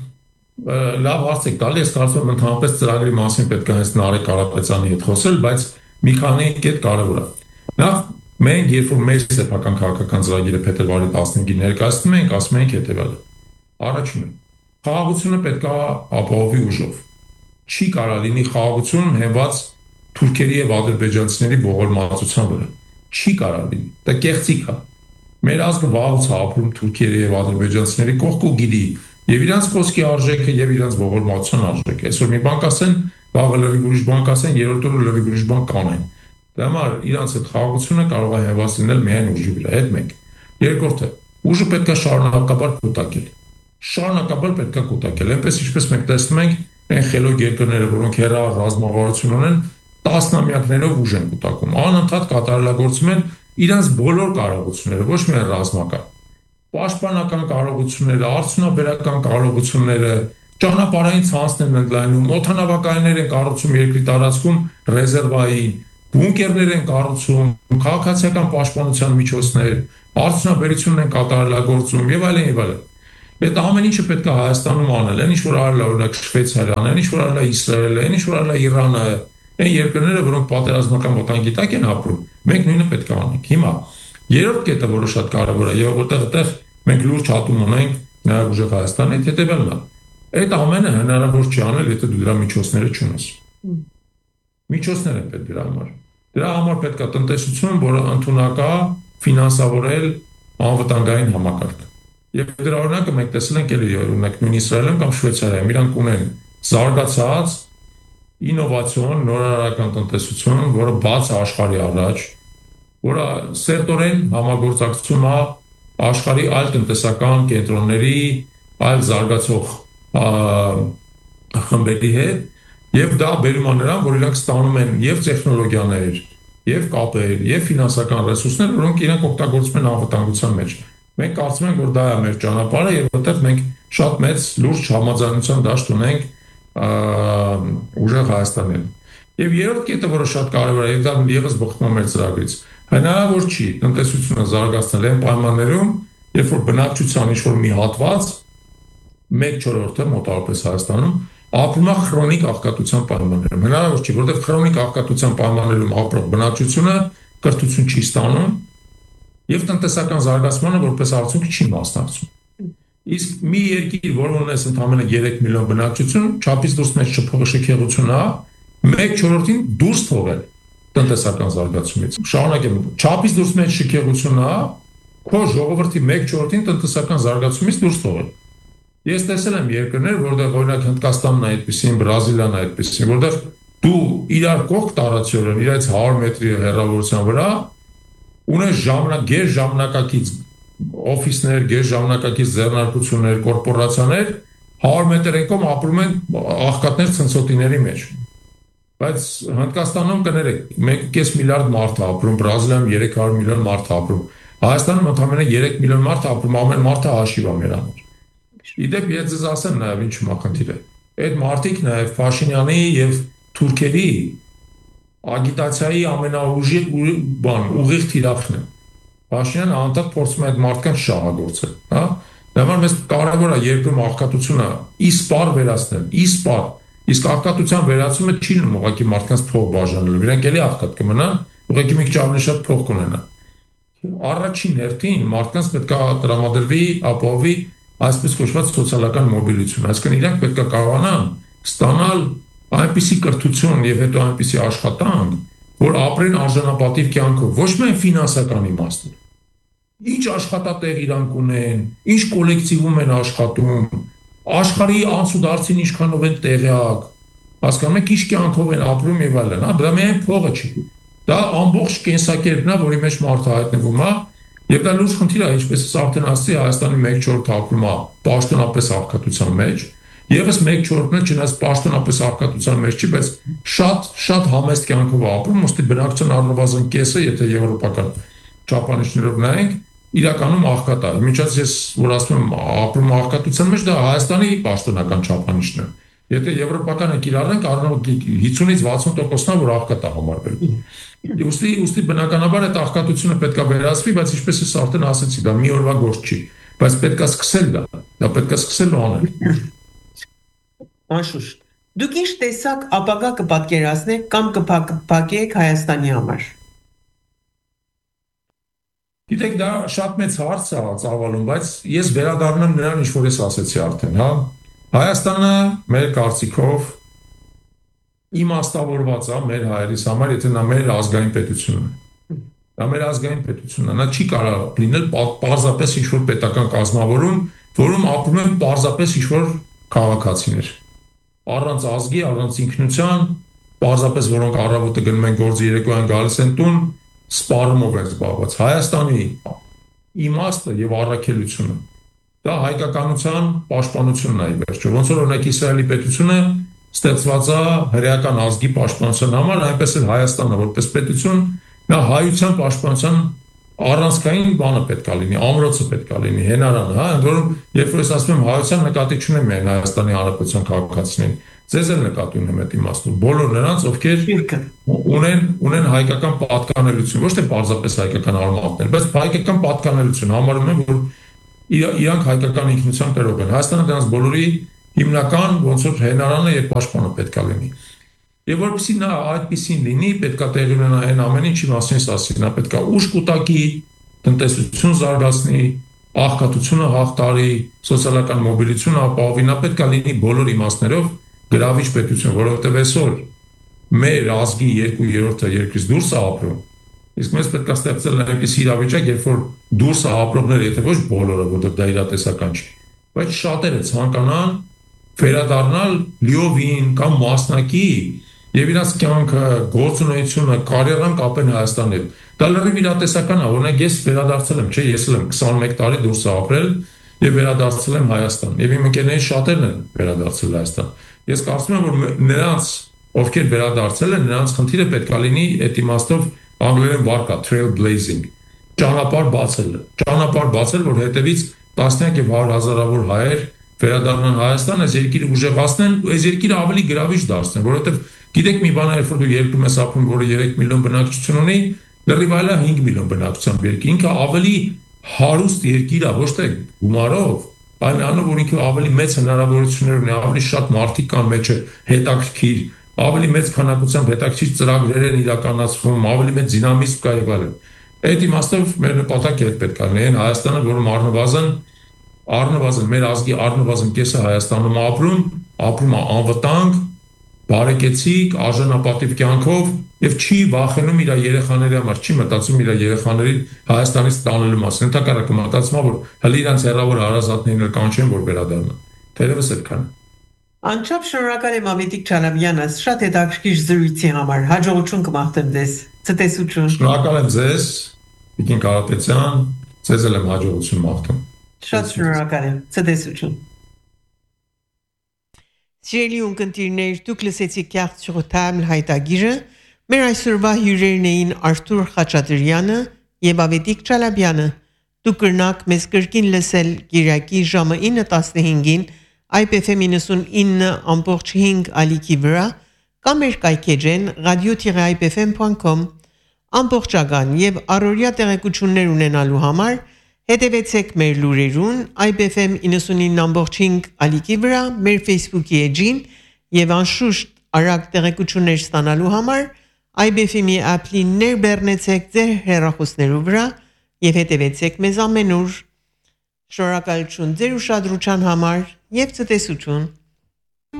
լավ հարց եք տալի, ես կարծում եմ ընդհանրապես ծրագրի մասին պետք է հենց Նարեկ Կարապետյանի հետ խոսել, բայց մի քանի կետ կարևոր է։ Նախ մենք երբ որ մեր սեփական քաղաքական ծրագիրը փետրվարի տասնհինգին ներկայացնում ենք, ասում ենք հետեւյալը։ Առաջինը, խաղաղությունը պետք է ապահովի ուժով։ Չի կարա լինի խաղաղություն հենված թուրքերի եւ ադրբեջանցիների ողորմածության վրա։ Չի կարա լինի։ Դա կեղծիք է։ Մեր ազգը վաղուց է ապրում թուրքերի եւ ադրբեջանցիների կողք ու գիտի եւ իրանց խոսքի արժեքը եւ իրանց ողորմածության արժեքը։ Այսօր մի բան կասեն, վաղը լրիվ ուրիշ բան կասեն, երրորդ օրը լրիվ ուրիշ բան կանեն։ Դրա համար իրանց այդ խաղաղությունը կարող է հենված լինել միայն ուժի վրա, այդ մեկ։ Երկրորդը, ուժը պետք է շարունակաբար կուտակել։ Շարունակաբար պետք է կուտակել, այնպես ինչպես մենք տեսնում ենք, այն խելոք երկրները, որոնք հեռա ռազմավարություն ունեն, տասնամյակներով ուժ են կուտակում, անընդհատ կատարելագործում են իրանց բոլոր կարողությունները, ոչ միայն ռազմական, պաշտպանական կարողությունները, արդյունաբերական կարողությունները, ճանապարհային ցանցներ են ընդլայնում, օդանավակայաններ են կառուցում երկրի տարածքում ռեզերվային, բունկերներ են կառուցում, քաղաքացիական պաշտպանության միջոցներ, արդյունաբերությունն են կատարելագործում եւ այլն եւ այլն։ Այդ ամեն ինչը պետք է Հայաստանում անել, այն ինչ որ արել է օրինակ Շվեյցարիան, այն ինչ որ արել է Իսրայելը, այն ինչ որ արել է Իրանը, այն երկրները, որոնք պատերազմական վտանգի տակ են ապրում, մենք նույնը պետք է անենք։ Հիմա երրորդ կետը, որը շատ կարևոր է, եւ որտեղ այդտեղ մենք լուրջ հատում ունենք նաեւ ուժեղ Հայաստանի, հետեւելն է։ Այդ ամենը հնարավոր չի անել, եթե դու դրա միջոցները չունես։ Միջոցներ են պետք դրա համար։ Դրա համար պետք է տնտեսություն, որը ընդունակ է ֆինանսավորել անվտանգային համակարգ։ Եվ դրա օրինակը մենք տեսել ենք էլի օրինակ նույն Իսրայելում կամ Շվեյցարիայում, իրանք ունեն զարգացած ինովացիոն նորարարական տնտեսություն, որը բաց է աշխարհի առաջ, որը սերտորեն համագործակցում է աշխարհի այլ տնտեսական կենտրոնների, այլ զարգացող խմբերի հետ, եւ դա բերում է նրան, որ իրանք ստանում են եւ տեխնոլոգիաներ, եւ կապեր, եւ ֆինանսական ռեսուրսներ, որոնք իրանք օգտագործում են անվտանգության մեջ։ Մենք կարծում ենք, որ դա է մեր ճանապարհը եւ որտեղ մենք շատ մեծ լուրջ համաձայնության դաշտ ունենք ուժեղ Հայաստանին։ Եվ երրորդ կետը, որը շատ կարևոր է, եւ դա եւս բխում է մեր ծրագրից, հնարավոր չի տնտեսությունը զարգացնել այն պայմաններում, երբ որ բնակչության ինչ-որ մի հատված մեկ չորրորդը մոտավորապես Հայաստանում ապրում է քրոնիկ աղքատության պայմաններում։ Հնարավոր չի, որովհետեւ քրոնիկ աղքատության պայմաններում ապրող բնակչությունը կրթություն չի ստանում եւ տնտեսական զարգացմանը որպես արդյունք չի մասնակցում։ Իսկ մի երկիր, որը ունես ընդամենը երեք միլիոն բնակչություն, չափից դուրս մեծ շքեղություն է, մեկ չորրորդին դուրս թողել տնտեսական զարգացումից։ Շարունակեմ, չափից դուրս մեծ շքեղություն է, քո ժողովրդի մեկ չորրորդին տնտեսական զարգացումից դուրս թողել։ Ես տեսել եմ երկրներ, որտեղ օրինակ Հնդկաստանն է այդպեսին, Բրազիլիան է այդպեսին, որտեղ դու իրար կողք տարածիորեն, իրաց հարյուր մետրի հեռավորության վրա ունես ժամանակ, գեր ժամանակակից օֆիսներ, գեր ժամանակակից ձեռնարկություններ, կորպորացիաներ հարյուր մետր եկում ապրում են աղքատներ ցնցոտիների մեջ։ Բայց Հնդկաստանում կներեք, մեկ կես միլիարդ մարդ ապրում, Բրազիլիայում երեք հարյուր միլիոն մարդ ապրում, Հայաստանում ընդամենը երեք միլիոն մարդ ապրում, ամեն մարդը հաշիվ է մեր համար։ Իդեպ ես ձեզ ասեմ նաև ինչ մախնդիր է։ Այդ մարդիկ նաև Փաշինյանի եւ թուրքերի ագիտացիայի ամենաուժի բան ուղիղ թիրախն է։ Փաշինյանը անդադ փորձում է այդ մարդկանց շահագործել, հա։ Դա համար մեզ կարևոր է երկրում աղքատությունը իսպար վերացնել, իսպար։ Իսկ աղքատության վերացումը չի լինում ուղղակի մարդկանց փող բաժանելով։ Իրանք էլի աղքատ կմնան, ուղղակի մի քիչ ավելի շատ փող կունենան։ Առաջին հերթին մարդկանց պետք է տրամադրվի, ապահովի այսպես կոչված սոցիալական մոբիլություն, այսինքն իրանք պետք է կարողանան ստանալ այնպիսի կրթություն եւ հետո այնպիսի աշխատանք, որ ապրեն արժանապատիվ կյանքով, ոչ միայն ֆինանսական իմաստով։ Ինչ աշխատատեղ իրանք ունեն, ինչ կոլեկտիվում են աշխատում, աշխարհի անցուդարձին ինչքանով են տեղյակ, հասկանում եք, ինչ կյանքով են ապրում եւ այլն, հա, դա միայն փողը չի։ Դա ամբողջ կենսակերպն է, որի մեջ մարդը հայտնվում է, եւ դա լուրջ խնդիր է, ինչպես ես արդեն ասացի, Հայաստանի մեկ չորրորդը ապրում է պաշտոնապես աղքատության մեջ, եւս մեկ չորրորդն էլ չնայած պաշտոնապես աղքատության մեջ չի, բայց շատ շատ համեստ կյանքով ապրում, ոստի բնակչության առնվազն կեսը, եթե եվրոպական չափանիշներով նայենք, իրականում աղքատ է։ Միջած ես որ ասում եմ ապրում աղքատության մեջ, դա Հայաստանի պաշտոնական չափանիշն է։ Եթե եվրոպականը կիրառենք, առնվազն հիսունից վաթսուն տոկոսն է, որ աղքատ է համարվելու։ Ուստի ուստի բնականաբար այդ աղքատությունը պետք է վերացվի, բայց ինչպես ես արդեն ասացի, դա մի օրվա գործ չի, բայց պետք է սկսել դա, դա պետք է սկսել ու անել։ Անշուշտ, դուք ինչ տեսակ ապագա կպատկերացնեք կամ կփակեք Հայաստանի համար։ Գիտեք, դա շատ մեծ հարց է ծավալում, բայց ես վերադառնամ նրան, ինչ որ ես ասացի արդեն, հա։ Հայաստանը մեր կարծիքով իմաստավորված է մեր հայերիս համար, եթե նա մեր ազգային պետությունն է։ Դա մեր ազգային պետությունն է, նա չի կարող լինել պարզապես ինչ-որ պետական կազմավորում, որում ապրում են պարզապես ինչ-որ քաղաքացիներ։ Առանց ազգի, առանց ինքնության, պարզապես որոնք առավոտը գնում են գործի, երեկոյան գալիս են տուն, սպառումով են զբաղված։ Հայաստանի իմաստը եւ առաքելությունը դա հայկականության պաշտպանությունն է ի վերջո։ Ոնց որ օրինակ Իսրայելի պետությունը ստեղծված է հրեական ազգի պաշտպանության համար, այնպես էլ Հայաստանը որպես պետություն նա հայության պաշտպանության առանցքային բանը պետք է լինի, ամրոցը պետք է լինի, հենարանը, հա, ընդ որում երբ որ ես ասում եմ հայության նկատի չունեմ միայն Հայաստանի Հանրապետության քաղաքացիներին, Ձեզ էլ նկատի ունեմ այդ իմաստով, բոլոր նրանց, ովքեր ունեն ունեն հայկական պատկանելություն, ոչ թե պարզապես հայկական արմատներ, բայց հայկական պատկանելություն, համարում են, որ իրանք հայկական ինքնության տերով են։ Հայաստանը դրանց բոլորի հիմնական ոնց որ հենարանը եւ պաշտպանը պետք է լինի։ Եվ որպեսզի նա այդպեսին լինի, պետք է տեղի ունենա այն ամեն ինչի մասին ասեցի, նա պետք է ուժ կուտակի, տնտեսություն զարգացնի, աղքատությունը հաղթարի, սոցիալական մոբիլությունը ապահովի, նա պետք է լինի բոլոր իմաստներով գրավիչ պետություն, որովհետև այսօր մեր ազգի երկու երրորդը երկրից դուրս է ապրում, իսկ մեզ պետք է ստեղծել այնպես իրավիճակ, երբ որ դուրս է ապրողները, եթե ոչ բոլորը, որտեղ դա իրատեսական չի, բայց շատերը ցանկանան վերադառնալ լիովին կամ մասնակի եւ իրաց կյանքը, գործունեությունը, կարիերան կապեն Հայաստանի հետ։ Դա լրիվ իրատեսական է, օրինակ ես վերադարձել եմ, չէ, ես եմ քսանմեկ տարի դուրս ապրել եւ վերադարձել եմ Հայաստան։ Եվ իմ ընկերների շատերն են վերադարձել Հայաստան։ Ես կարծում եմ, որ նրանց, ովքեր վերադարձել են, նրանց խնդիրը պետք է լինի այդ իմաստով անգլերեն վարկա trailblazing, ճանապարհ բացելը, ճանապարհ բացել, որ հետևից տասնյակ եւ հարյուր հազարավոր հայեր վերադառնան Հայաստան, այս երկիրը ուժեղացնեն, այս երկիրը ավելի գրավիչ դարձնեն, որովհետեւ գիտեք մի բան է, երբ որ դու երկու մեծ ապրում, որը երեք միլիոն բնակչություն ունի, լրիվ այլ է հինգ միլիոն բնակչությամբ երկիր, ինքը ավելի հարուստ երկիր է, ոչ թե գումարով, այնուամենայնիվ որ ինքը ավելի մեծ հնարավորություններ ունի, ավելի շատ մարդիկ կան մեջը, հետաքրքիր, ավելի մեծ քանակությամբ հետաքրքիր ծրագրեր են իրականացվում, ավելի մեծ դինամիզմ կա եւ այլն։ Այդ իմաստով մեր նպատակը պետք է լինի Հայաստանը, որը առնվազն առնվազն մեր ազգի առնվազն կեսը Հայաստանում ապրում, ապրում է անվտանգ, բարեկեցիկ, արժանապատիվ կյանքով եւ չի վախենում իր երեխաների համար, չի մտածում իր երեխաներին Հայաստանից տանելու մասին։ Ընդհակառակը մտածում է, որ հələ իրանց հեռավոր հարազատներն էլ կանչեն, որ վերադառնան։ Թերևս այդքան։ Անչափ շնորհակալ եմ Ավետիք Չալաբյանը, շատ հետաքրքիր զրույցի համար։ Հաջողություն կմաղթեմ ձեզ։ Ցտեսություն։ Շնորհակալ եմ ձեզ, Տիկին Կարապետյան, ձեզ էլ եմ հաջողություն մաղթում։ Շատ շնորհակալ եմ։ Ցտեսություն։ Սիրելի ունկնդիրներ, դուք լսեցիք Carte sur table հայտագիրը, մեր այսօրվա հյուրերն էին Արթուր Խաչատրյանը եւ Ավետիք Չալաբյանը։ Դուք կրնաք մեզ կրկին լսել Կիրակի ժամը ինը տասնհինգին I P F M ninety-nine ամբողջ հինգ ալիքի վրա կամ մեր կայքեջեն radio tiret i p f m dot com ամբողջական եւ առօրյա տեղեկություններ ունենալու համար հետևեցեք մեր լուրերուն I P F M ninety-nine ամբողջ հինգ ալիքի վրա մեր Facebook-ի էջին եւ անշուշտ արագ տեղեկություններ ստանալու համար I P F M-ի app-ին ներբեռնեցեք ձեր հեռախոսներու վրա եւ հետևեցեք մեզ ամենուր։ Շնորհակալություն ձեր ուշադրության համար եւ ցտեսություն։